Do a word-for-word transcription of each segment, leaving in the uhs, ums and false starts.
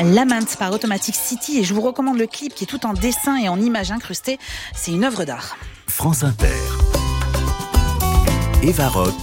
Lament par Automatic City et je vous recommande le clip qui est tout en dessin et en images incrustées. C'est une œuvre d'art. France Inter. Eva Rock.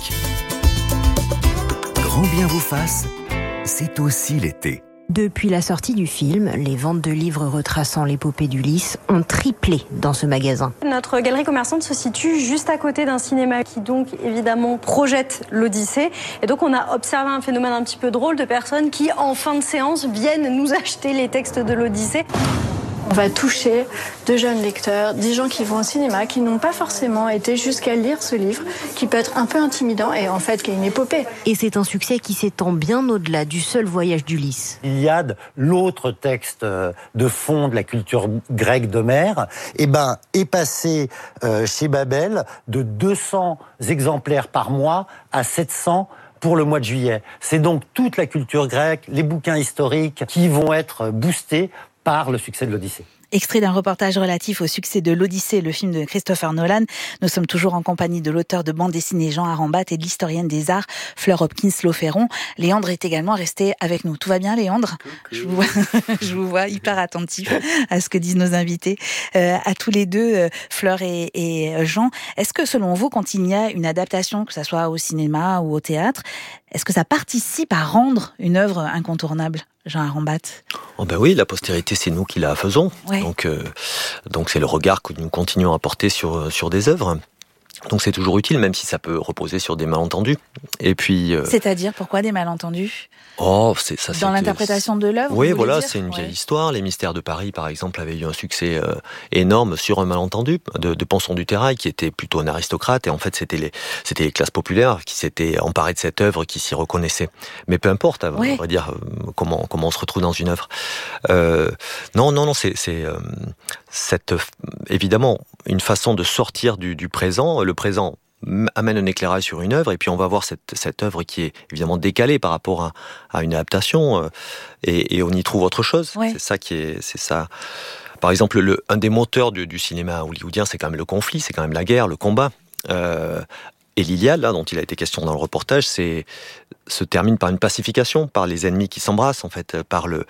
Grand bien vous fasse, c'est aussi l'été. Depuis la sortie du film, les ventes de livres retraçant l'épopée d'Ulysse ont triplé dans ce magasin. Notre galerie commerçante se situe juste à côté d'un cinéma qui donc évidemment projette l'Odyssée. Et donc on a observé un phénomène un petit peu drôle de personnes qui en fin de séance viennent nous acheter les textes de l'Odyssée. On va toucher de jeunes lecteurs, des gens qui vont au cinéma, qui n'ont pas forcément été jusqu'à lire ce livre, qui peut être un peu intimidant et en fait qui est une épopée. Et c'est un succès qui s'étend bien au-delà du seul voyage d'Ulysse. L'Iliade, l'autre texte de fond de la culture grecque d'Homère, eh ben, est passé euh, chez Babel de deux cents exemplaires par mois à sept cents pour le mois de juillet. C'est donc toute la culture grecque, les bouquins historiques qui vont être boostés par le succès de l'Odyssée. Extrait d'un reportage relatif au succès de l'Odyssée, le film de Christopher Nolan. Nous sommes toujours en compagnie de l'auteur de bande dessinée Jean Arambat et de l'historienne des arts Fleur Hopkins-Lauferron. Léandre est également resté avec nous. Tout va bien, Léandre ? Je vous vois, je vous vois hyper attentif à ce que disent nos invités. Euh, à tous les deux, euh, Fleur et, et Jean, est-ce que selon vous, quand il y a une adaptation, que ce soit au cinéma ou au théâtre, est-ce que ça participe à rendre une œuvre incontournable ? Jean Arambat. Oh ben oui, la postérité, c'est nous qui la faisons. Ouais. Donc, euh, donc c'est le regard que nous continuons à porter sur, sur des œuvres. Donc c'est toujours utile, même si ça peut reposer sur des malentendus. Et puis. Euh... C'est-à-dire, pourquoi des malentendus ? Oh, c'est ça. Dans l'interprétation de l'œuvre. Oui, voilà, c'est une ouais. vieille histoire. Les Mystères de Paris, par exemple, avaient eu un succès euh, énorme sur un malentendu de, de Ponson du Terrail, qui était plutôt un aristocrate, et en fait, c'était les, c'était les classes populaires qui s'étaient emparées de cette œuvre, qui s'y reconnaissaient. Mais peu importe, ouais. on va dire euh, comment comment on se retrouve dans une œuvre. Euh, non, non, non, c'est c'est euh, cette évidemment une façon de sortir du, du présent. Le présent amène un éclairage sur une œuvre, et puis on va voir cette, cette œuvre qui est évidemment décalée par rapport à, à une adaptation, euh, et, et on y trouve autre chose. Ouais. C'est ça qui est, c'est ça. Par exemple, le, un des moteurs du, du cinéma hollywoodien, c'est quand même le conflit, c'est quand même la guerre, le combat. Euh, et l'Iliade, là, dont il a été question dans le reportage, c'est, se termine par une pacification, par les ennemis qui s'embrassent, en fait, par le...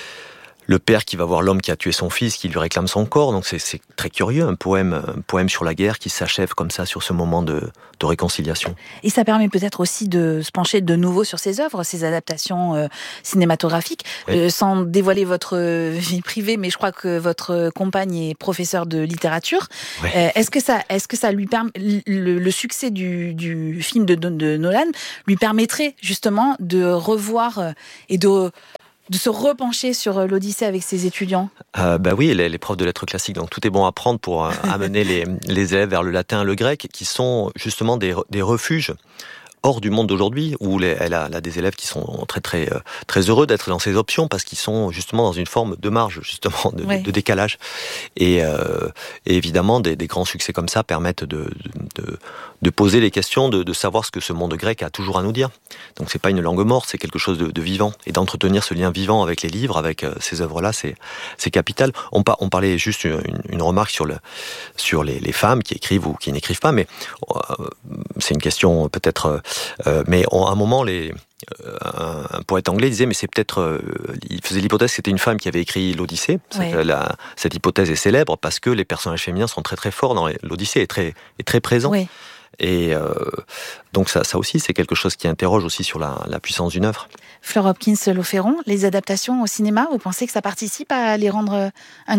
Le père qui va voir l'homme qui a tué son fils, qui lui réclame son corps. Donc c'est, c'est très curieux, un poème, un poème sur la guerre qui s'achève comme ça sur ce moment de, de réconciliation. Et ça permet peut-être aussi de se pencher de nouveau sur ces œuvres, ces adaptations euh, cinématographiques, oui. euh, sans dévoiler votre vie privée, mais je crois que votre compagne est professeure de littérature. Oui. Euh, est-ce que ça, est-ce que ça lui permet, le, le succès du, du film de, de, de Nolan lui permettrait justement de revoir et de de se repencher sur l'Odyssée avec ses étudiants ? euh, Bah oui, les, les profs de lettres classiques, donc tout est bon à prendre pour euh, amener les, les élèves vers le latin et le grec, qui sont justement des, des refuges hors du monde d'aujourd'hui, où les, elle, a, elle a des élèves qui sont très très très heureux d'être dans ces options, parce qu'ils sont justement dans une forme de marge, justement, de, ouais. de décalage. Et, euh, et évidemment, des, des grands succès comme ça permettent de, de, de poser les questions, de, de savoir ce que ce monde grec a toujours à nous dire. Donc c'est pas une langue morte, c'est quelque chose de, de vivant. Et d'entretenir ce lien vivant avec les livres, avec euh, ces œuvres-là, c'est, c'est capital. On, par, on parlait juste une, une remarque sur, le, sur les, les femmes qui écrivent ou qui n'écrivent pas, mais euh, c'est une question peut-être... Euh, mais on, à un moment, les, euh, un, un poète anglais disait, mais c'est peut-être, euh, il faisait l'hypothèse que c'était une femme qui avait écrit l'Odyssée. Ouais. Cette, la, cette hypothèse est célèbre parce que les personnages féminins sont très très forts dans les, l'Odyssée est très est très présent. Ouais. Et euh, donc ça, ça aussi, c'est quelque chose qui interroge aussi sur la, la puissance d'une œuvre. Fleur Hopkins-Lauferron, les adaptations au cinéma, vous pensez que ça participe à les rendre incontournables ?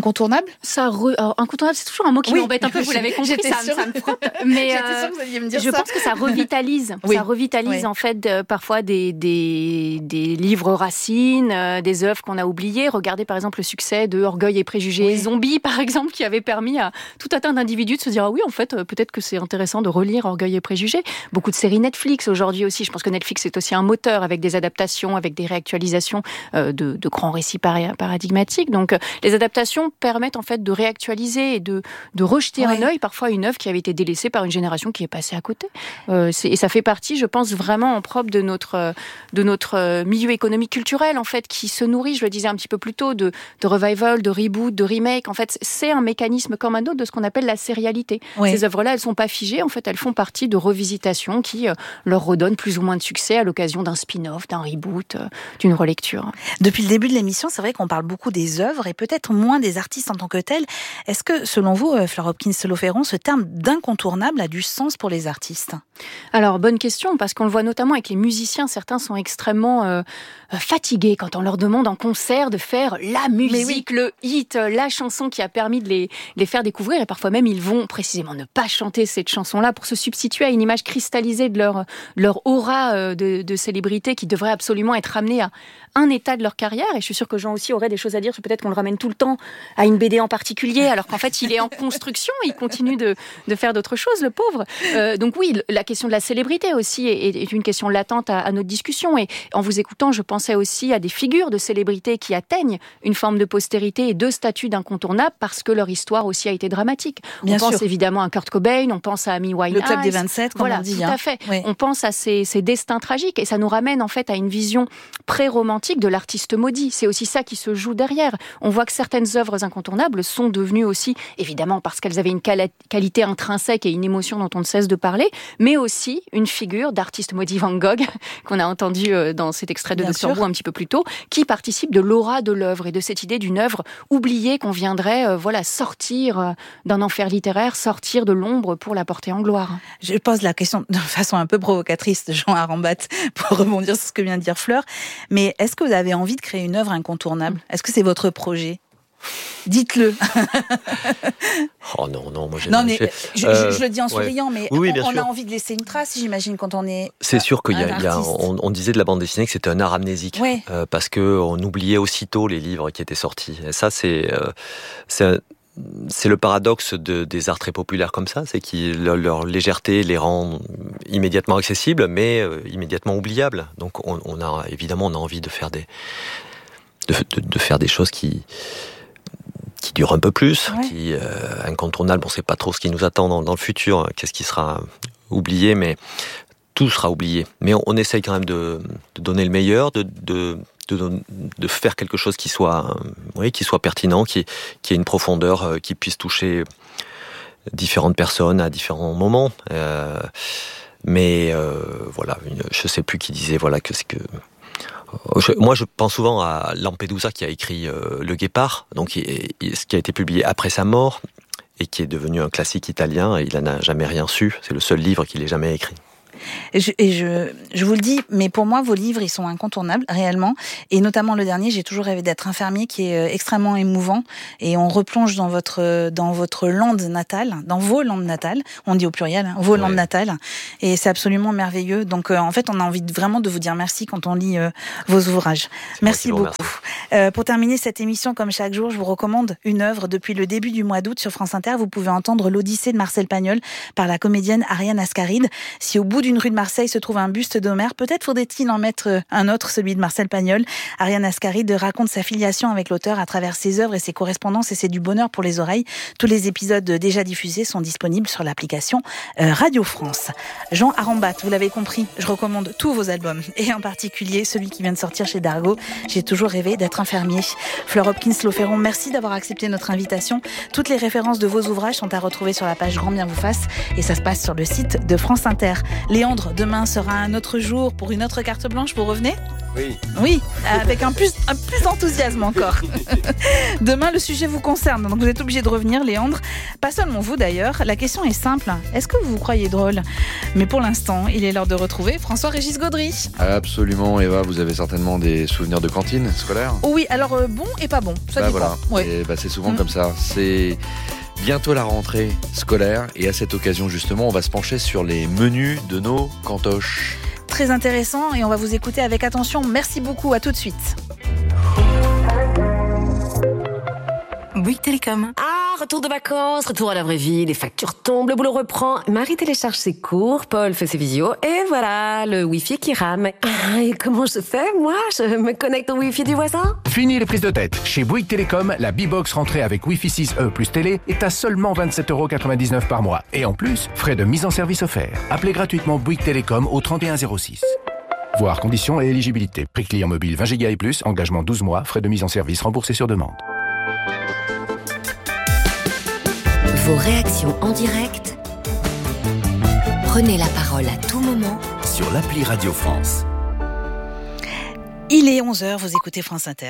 Ça re... Alors, incontournable, c'est toujours un mot qui oui. m'embête un peu, vous l'avez compris, ça, ça me frappe. Mais J'étais sûre que vous alliez me dire je ça. pense que ça revitalise. Oui. Ça revitalise oui. en fait de, parfois des, des, des livres racines, euh, des œuvres qu'on a oubliées. Regardez par exemple le succès de Orgueil et Préjugés, oui. Zombie par exemple, qui avait permis à tout un tas d'individus de se dire ah oui, en fait, peut-être que c'est intéressant de relire Orgueil et Préjugés. Beaucoup de séries Netflix aujourd'hui aussi. Je pense que Netflix est aussi un moteur avec des adaptations, avec des réactualisations euh, de, de grands récits paradigmatiques. Donc, euh, les adaptations permettent en fait de réactualiser et de, de rejeter ouais. un œil parfois une œuvre qui avait été délaissée par une génération qui est passée à côté. Euh, c'est, et ça fait partie, je pense, vraiment en propre de notre, de notre milieu économique culturel en fait, qui se nourrit, je le disais un petit peu plus tôt, de, de revival, de reboot, de remake. En fait, c'est un mécanisme comme un autre de ce qu'on appelle la sérialité. Ouais. Ces œuvres-là, elles sont pas figées. En fait, elles font font partie de revisitations qui euh, leur redonnent plus ou moins de succès à l'occasion d'un spin-off, d'un reboot, euh, d'une relecture. Depuis le début de l'émission, c'est vrai qu'on parle beaucoup des œuvres et peut-être moins des artistes en tant que tels. Est-ce que, selon vous, Fleur Hopkins-Loferron, ce terme d'incontournable a du sens pour les artistes ? Alors, bonne question, parce qu'on le voit notamment avec les musiciens. Certains sont extrêmement euh, fatigués quand on leur demande en concert de faire la musique, oui. le hit, la chanson qui a permis de les, les faire découvrir. Et parfois même, ils vont précisément ne pas chanter cette chanson-là pour se substituer à une image cristallisée de leur, leur aura de, de célébrité qui devrait absolument être ramenée à un état de leur carrière. Et je suis sûre que Jean aussi aurait des choses à dire. Peut-être qu'on le ramène tout le temps à une B D en particulier, alors qu'en fait, il est en construction. Il continue de, de faire d'autres choses, le pauvre. Euh, donc oui, la question de la célébrité aussi est, est une question latente à, à notre discussion. Et en vous écoutant, je pensais aussi à des figures de célébrité qui atteignent une forme de postérité et de statut d'incontournable parce que leur histoire aussi a été dramatique. Bien on sûr. pense évidemment à Kurt Cobain, on pense à Amy Winehouse. Le club des vingt-sept, comme voilà, on dit. Tout hein. à fait. Oui. On pense à ces, ces destins tragiques et ça nous ramène en fait à une vision pré-romantique de l'artiste maudit. C'est aussi ça qui se joue derrière. On voit que certaines œuvres incontournables sont devenues aussi, évidemment parce qu'elles avaient une quali- qualité intrinsèque et une émotion dont on ne cesse de parler, mais aussi une figure d'artiste maudit Van Gogh, qu'on a entendu dans cet extrait de docteur Wu un petit peu plus tôt, qui participe de l'aura de l'œuvre et de cette idée d'une œuvre oubliée qu'on viendrait euh, voilà, sortir d'un enfer littéraire, sortir de l'ombre pour la porter en gloire. Je pose la question de façon un peu provocatrice de Jean Arambat pour rebondir sur ce que vient de dire Fleur, mais est-ce que vous avez envie de créer une œuvre incontournable ? Est-ce que c'est votre projet ? Dites-le. Oh non, non, moi j'ai... Non, mais je, euh, je, je le dis en souriant, ouais. mais oui, on, on sûr. a envie de laisser une trace, j'imagine, quand on est C'est sûr qu'il y a, un il y a on, on disait de la bande dessinée que c'était un art amnésique, ouais. euh, parce qu'on oubliait aussitôt les livres qui étaient sortis. Et ça, c'est... Euh, c'est un, C'est le paradoxe de, des arts très populaires comme ça, c'est que leur, leur légèreté les rend immédiatement accessibles, mais euh, immédiatement oubliables. Donc, on, on a évidemment, on a envie de faire des, de, de, de faire des choses qui, qui durent un peu plus, ouais. qui euh, incontournables. On ne sait pas trop ce qui nous attend dans, dans le futur, qu'est-ce qui sera oublié, mais tout sera oublié. Mais on, on essaye quand même de, de donner le meilleur, de, de De, de faire quelque chose qui soit, oui, qui soit pertinent, qui, qui ait une profondeur, qui puisse toucher différentes personnes à différents moments. Euh, mais euh, voilà, je ne sais plus qui disait voilà que c'est que. Je, moi, je pense souvent à Lampedusa qui a écrit euh, Le Guépard, donc et, et, ce qui a été publié après sa mort et qui est devenu un classique italien. Et il n'en a jamais rien su. C'est le seul livre qu'il ait jamais écrit. Et, je, et je, je vous le dis, mais pour moi, vos livres, ils sont incontournables, réellement. Et notamment le dernier, J'ai toujours rêvé d'être infirmier, qui est extrêmement émouvant. Et on replonge dans votre, dans votre lande natale, dans vos landes natales. On dit au pluriel, hein, vos ouais. landes natales. Et c'est absolument merveilleux. Donc, euh, en fait, on a envie de, vraiment de vous dire merci quand on lit euh, vos ouvrages. C'est merci beaucoup. Euh, pour terminer cette émission, comme chaque jour, je vous recommande une œuvre. Depuis le début du mois d'août, sur France Inter, vous pouvez entendre l'Odyssée de Marcel Pagnol par la comédienne Ariane Ascaride. Si au bout d'une rue de Marseille se trouve un buste d'Homère, peut-être faudrait-il en mettre un autre, celui de Marcel Pagnol. Ariane Ascaride raconte sa filiation avec l'auteur à travers ses œuvres et ses correspondances, et c'est du bonheur pour les oreilles. Tous les épisodes déjà diffusés sont disponibles sur l'application Radio France. Jean Arambat, vous l'avez compris, je recommande tous vos albums, et en particulier celui qui vient de sortir chez Dargaud, J'ai toujours rêvé d'être infirmier. Fleur Hopkins-Loferron, merci d'avoir accepté notre invitation. Toutes les références de vos ouvrages sont à retrouver sur la page Grand Bien vous fasse, et ça se passe sur le site de France Inter. Léandre, demain sera un autre jour pour une autre carte blanche, vous revenez ? Oui. Oui, avec un plus, un plus d'enthousiasme encore. Demain, le sujet vous concerne, donc vous êtes obligé de revenir, Léandre. Pas seulement vous d'ailleurs, la question est simple. Est-ce que vous vous croyez drôle ? Mais pour l'instant, il est l'heure de retrouver François-Régis Gaudry. Absolument, Eva, vous avez certainement des souvenirs de cantine scolaire ? Oui, alors euh, bon et pas bon, ça bah dépend. Voilà. Ouais. Et bah, c'est souvent mmh. comme ça. C'est bientôt la rentrée scolaire et à cette occasion justement, on va se pencher sur les menus de nos cantoches. Très intéressant et on va vous écouter avec attention. Merci beaucoup, à tout de suite. Bouygues Télécom. Ah, retour de vacances, retour à la vraie vie, les factures tombent, le boulot reprend. Marie télécharge ses cours, Paul fait ses visios, et voilà, le Wi-Fi qui rame. Ah, et comment je fais, moi ? Je me connecte au Wi-Fi du voisin ? Fini les prises de tête. Chez Bouygues Télécom, la B-Box rentrée avec Wi-Fi six E plus télé est à seulement vingt-sept euros quatre-vingt-dix-neuf par mois. Et en plus, frais de mise en service offerts. Appelez gratuitement Bouygues Télécom au trente et un zéro six. Voir conditions et éligibilité. Prix client mobile vingt giga et plus, engagement douze mois, frais de mise en service remboursés sur demande. Vos réactions en direct Prenez la parole à tout moment sur l'appli Radio France. Il est onze heures, vous écoutez France Inter.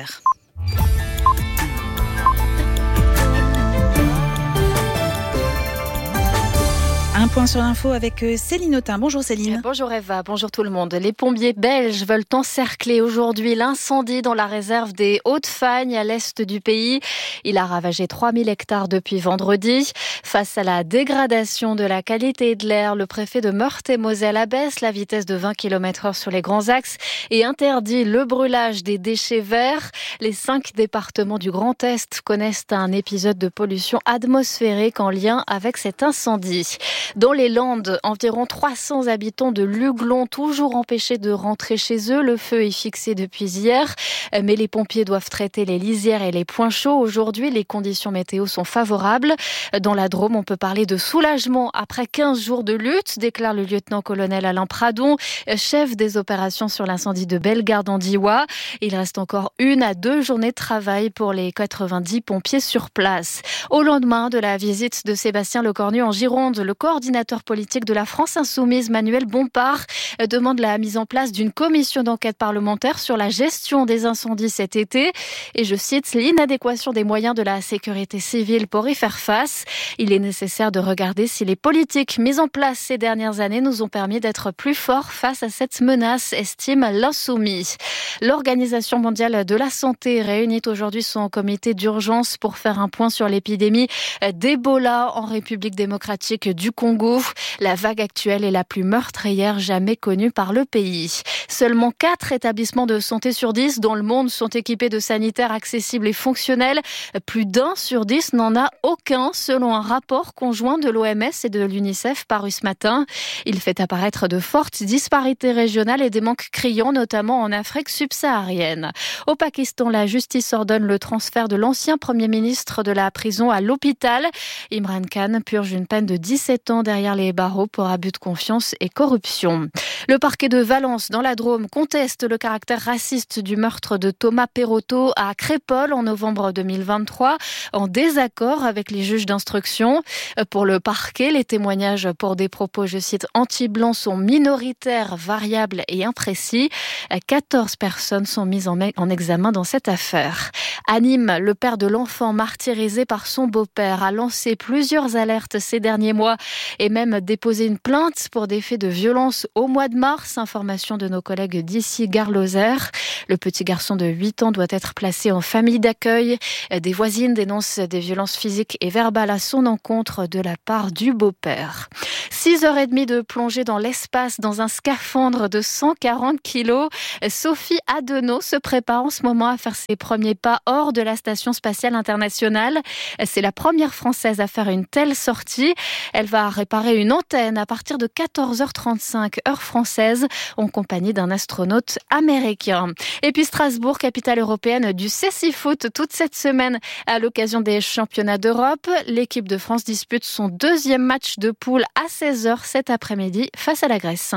Un point sur l'info avec Céline Autain. Bonjour Céline. Bonjour Eva, bonjour tout le monde. Les pompiers belges veulent encercler aujourd'hui l'incendie dans la réserve des Hautes-Fagnes à l'est du pays. Il a ravagé trois mille hectares depuis vendredi. Face à la dégradation de la qualité de l'air, le préfet de Meurthe-et-Moselle abaisse la vitesse de vingt kilomètres heure sur les grands axes et interdit le brûlage des déchets verts. Les cinq départements du Grand Est connaissent un épisode de pollution atmosphérique en lien avec cet incendie. Dans les Landes, environ trois cents habitants de Luglon, toujours empêchés de rentrer chez eux. Le feu est fixé depuis hier, mais les pompiers doivent traiter les lisières et les points chauds. Aujourd'hui, les conditions météo sont favorables. Dans la Drôme, on peut parler de soulagement après quinze jours de lutte, déclare le lieutenant-colonel Alain Pradon, chef des opérations sur l'incendie de Bellegarde-en-Diois. Il reste encore une à deux journées de travail pour les quatre-vingt-dix pompiers sur place. Au lendemain de la visite de Sébastien Lecornu en Gironde, le coordinateur politique de la France Insoumise, Manuel Bompard, demande la mise en place d'une commission d'enquête parlementaire sur la gestion des incendies cet été. Et je cite, l'inadéquation des moyens de la sécurité civile pour y faire face. Il est nécessaire de regarder si les politiques mises en place ces dernières années nous ont permis d'être plus forts face à cette menace, estime l'Insoumis. L'Organisation mondiale de la santé réunit aujourd'hui son comité d'urgence pour faire un point sur l'épidémie d'Ebola en République démocratique du Congo. La vague actuelle est la plus meurtrière jamais connue par le pays. Seulement quatre établissements de santé sur dix dans le monde sont équipés de sanitaires accessibles et fonctionnels. Plus d'un sur dix n'en a aucun, selon un rapport conjoint de l'O M S et de l'UNICEF paru ce matin. Il fait apparaître de fortes disparités régionales et des manques criants, notamment en Afrique subsaharienne. Au Pakistan, la justice ordonne le transfert de l'ancien Premier ministre de la prison à l'hôpital. Imran Khan purge une peine de dix-sept ans derrière les barreaux pour abus de confiance et corruption. Le parquet de Valence, dans la Drôme, conteste le caractère raciste du meurtre de Thomas Perotto à Crépol en novembre deux mille vingt-trois, en désaccord avec les juges d'instruction. Pour le parquet, les témoignages pour des propos, je cite, anti-blancs sont minoritaires, variables et imprécis. quatorze personnes sont mises en examen dans cette affaire. À Nîmes, le père de l'enfant martyrisé par son beau-père a lancé plusieurs alertes ces derniers mois et même déposé une plainte pour des faits de violence au mois de mars. Information de nos collègues d'ici, Gare Lozère. Le petit garçon de huit ans doit être placé en famille d'accueil. Des voisines dénoncent des violences physiques et verbales à son encontre de la part du beau-père. six heures trente de plongée dans l'espace dans un scaphandre de cent quarante kilos. Sophie Adenau se prépare en ce moment à faire ses premiers pas hors de la Station spatiale internationale. C'est la première Française à faire une telle sortie. Elle va réparer une antenne à partir de quatorze heures trente-cinq heure française en compagnie d'un astronaute américain. Et puis Strasbourg, capitale européenne du cécifoot toute cette semaine à l'occasion des championnats d'Europe. L'équipe de France dispute son deuxième match de poule à seize heures cet après-midi face à la Grèce.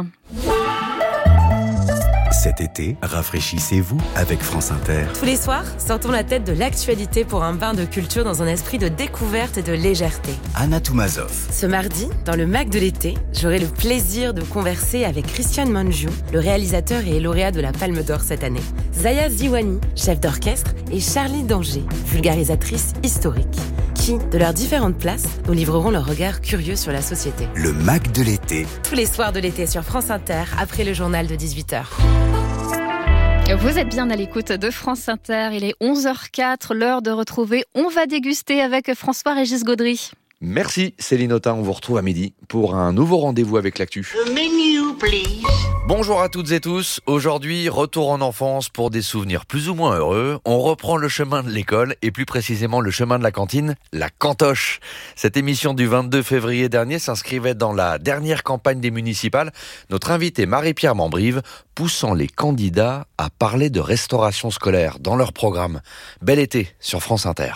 Cet été, rafraîchissez-vous avec France Inter. Tous les soirs, sortons la tête de l'actualité pour un bain de culture dans un esprit de découverte et de légèreté. Anna Toumazov. Ce mardi, dans le Mac de l'été, j'aurai le plaisir de converser avec Christian Mungiu, le réalisateur et lauréat de la Palme d'Or cette année, Zaya Ziwani, chef d'orchestre, et Charlie Danger, vulgarisatrice historique, qui, de leurs différentes places, nous livreront leur regard curieux sur la société. Le Mac de l'été. Tous les soirs de l'été sur France Inter, après le journal de dix-huit heures. Vous êtes bien à l'écoute de France Inter, il est onze heures quatre, l'heure de retrouver On va déguster avec François-Régis Gaudry. Merci Céline Autain, on vous retrouve à midi pour un nouveau rendez-vous avec l'actu. The menu, please. Bonjour à toutes et tous, aujourd'hui retour en enfance pour des souvenirs plus ou moins heureux. On reprend le chemin de l'école et plus précisément le chemin de la cantine, la cantoche. Cette émission du vingt-deux février dernier s'inscrivait dans la dernière campagne des municipales. Notre invitée Marie-Pierre Mambrive poussant les candidats à parler de restauration scolaire dans leur programme. Bel été sur France Inter.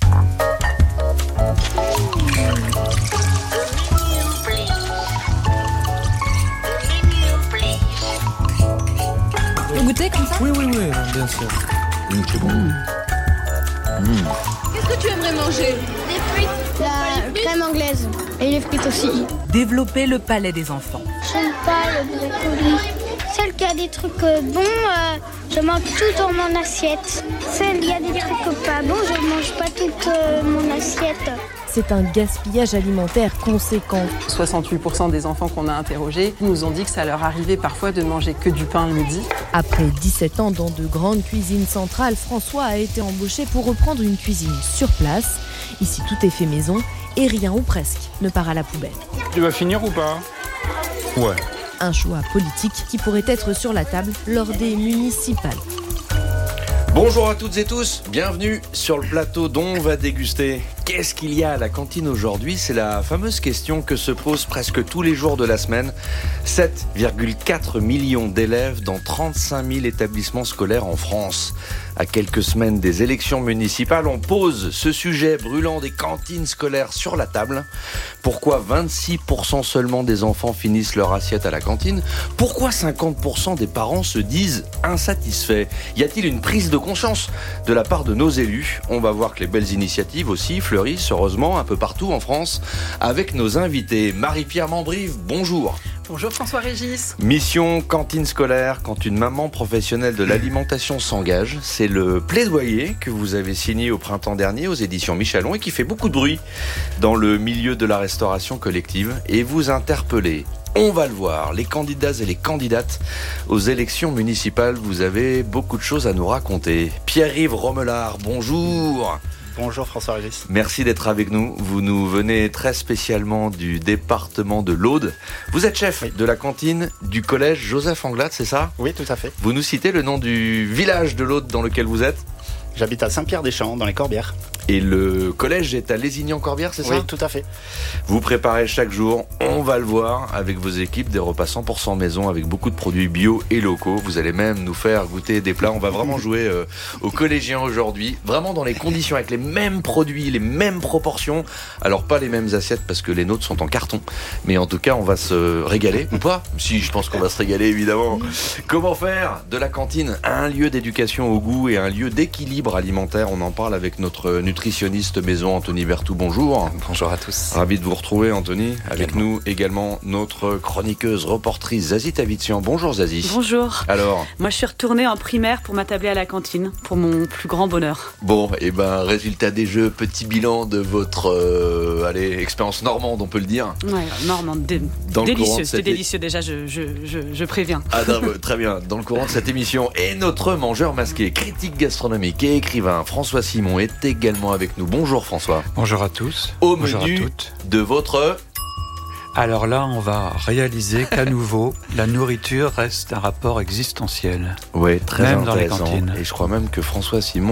Goûter comme ça ? Oui, oui, oui, bien sûr. Mmh, c'est bon. Mmh. Qu'est-ce que tu aimerais manger ? Des frites. La crème anglaise et les frites aussi. Développer le palais des enfants. J'aime pas le brocoli. Celle qui a des trucs bons, euh, je mange tout dans mon assiette. Celle qui a des trucs pas bons, je ne mange pas toute euh, mon assiette. C'est un gaspillage alimentaire conséquent. soixante-huit pour cent des enfants qu'on a interrogés nous ont dit que ça leur arrivait parfois de manger que du pain le midi. Après dix-sept ans dans de grandes cuisines centrales, François a été embauché pour reprendre une cuisine sur place. Ici, tout est fait maison et rien ou presque ne part à la poubelle. Tu vas finir ou pas ? Ouais. Un choix politique qui pourrait être sur la table lors des municipales. Bonjour à toutes et tous, bienvenue sur le plateau dont on va déguster. Qu'est-ce qu'il y a à la cantine aujourd'hui ? C'est la fameuse question que se posent presque tous les jours de la semaine. sept virgule quatre millions d'élèves dans trente-cinq mille établissements scolaires en France. À quelques semaines des élections municipales, on pose ce sujet brûlant des cantines scolaires sur la table. Pourquoi vingt-six pour cent seulement des enfants finissent leur assiette à la cantine ? Pourquoi cinquante pour cent des parents se disent insatisfaits ? Y a-t-il une prise de conscience de la part de nos élus ? On va voir que les belles initiatives aussi fleurissent heureusement un peu partout en France avec nos invités. Marie-Pierre Mambrive, bonjour. Bonjour François-Régis. Mission cantine scolaire, quand une maman professionnelle de l'alimentation s'engage. C'est le plaidoyer que vous avez signé au printemps dernier aux éditions Michalon et qui fait beaucoup de bruit dans le milieu de la restauration collective. Et vous interpellez, on va le voir, les candidats et les candidates aux élections municipales. Vous avez beaucoup de choses à nous raconter. Pierre-Yves Romelard, bonjour. Bonjour François-Régis. Merci d'être avec nous. Vous nous venez très spécialement du département de l'Aude. Vous êtes chef oui. de la cantine du collège Joseph Anglade, c'est ça ? Oui, tout à fait. Vous nous citez le nom du village de l'Aude dans lequel vous êtes ? J'habite à Saint-Pierre-des-Champs, dans les Corbières. Et le collège est à Lézignan-Corbières, c'est ça ? Oui, tout à fait. Vous préparez chaque jour, on va le voir, avec vos équipes, des repas cent pour cent maison, avec beaucoup de produits bio et locaux. Vous allez même nous faire goûter des plats. On va vraiment jouer euh, aux collégiens aujourd'hui, vraiment dans les conditions, avec les mêmes produits, les mêmes proportions. Alors pas les mêmes assiettes, parce que les nôtres sont en carton. Mais en tout cas, on va se régaler, ou pas ? Si, je pense qu'on va se régaler, évidemment. Comment faire de la cantine un lieu d'éducation au goût et un lieu d'équilibre alimentaire ? On en parle avec notre nutritionniste maison, Anthony Berthoud, bonjour. Bonjour à tous. Ravi de vous retrouver, Anthony. Avec également. Nous également notre chroniqueuse, reportrice Zazie Tavitian. Bonjour Zazie. Bonjour. Alors, moi je suis retournée en primaire pour m'attabler à la cantine, pour mon plus grand bonheur. Bon, et ben résultat des jeux, petit bilan de votre euh, allez, expérience normande, on peut le dire. Ouais, normande, dé- délicieux, c'était délicieux déjà, je, je, je, je préviens. Ah non, très bien, dans le courant de cette émission. Et notre mangeur masqué, critique gastronomique et écrivain, François Simon, est également avec nous. Bonjour François. Bonjour à tous. Au Bonjour menu à toutes. de votre... Alors là, on va réaliser qu'à nouveau, la nourriture reste un rapport existentiel. Oui, très même intéressant. Dans les cantines. Et je crois même que François Simon